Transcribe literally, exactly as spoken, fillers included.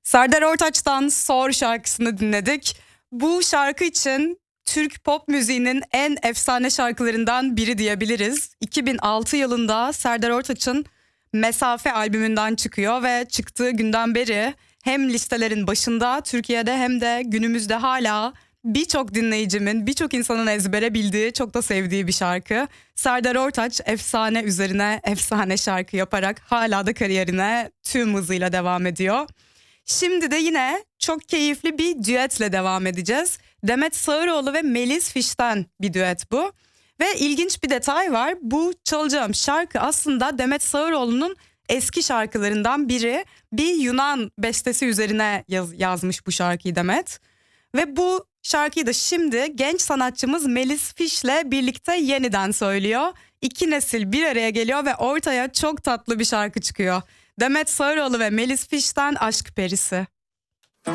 Serdar Ortaç'tan Sor şarkısını dinledik. Bu şarkı için Türk pop müziğinin en efsane şarkılarından biri diyebiliriz. iki bin altı yılında Serdar Ortaç'ın Mesafe albümünden çıkıyor ve çıktığı günden beri hem listelerin başında Türkiye'de hem de günümüzde hala birçok dinleyicimin, birçok insanın ezbere bildiği, çok da sevdiği bir şarkı. Serdar Ortaç efsane üzerine efsane şarkı yaparak hala da kariyerine tüm hızıyla devam ediyor. Şimdi de yine çok keyifli bir düetle devam edeceğiz. Demet Sağıroğlu ve Melis Fiş'ten bir düet bu. Ve ilginç bir detay var. Bu çalacağım şarkı aslında Demet Sağıroğlu'nun eski şarkılarından biri. Bir Yunan bestesi üzerine yaz, yazmış bu şarkıyı Demet. Ve bu şarkıyı da şimdi genç sanatçımız Melis Fiş'le birlikte yeniden söylüyor. İki nesil bir araya geliyor ve ortaya çok tatlı bir şarkı çıkıyor. Demet Sağıroğlu ve Melis Fiş'ten Aşk Perisi.